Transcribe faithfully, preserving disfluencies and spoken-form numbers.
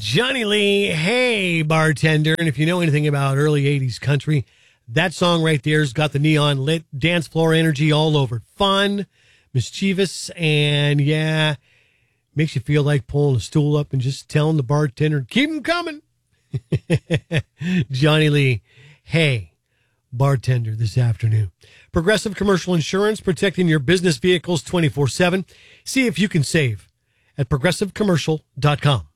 Johnny Lee, Hey Bartender. And if you know anything about early eighties country, that song right there's got the neon lit dance floor energy all over it. Fun, mischievous, and yeah, makes you feel like pulling a stool up and just telling the bartender, keep them coming. Johnny Lee, Hey Bartender this afternoon. Progressive Commercial Insurance, protecting your business vehicles twenty-four seven. See if you can save at progressive commercial dot com.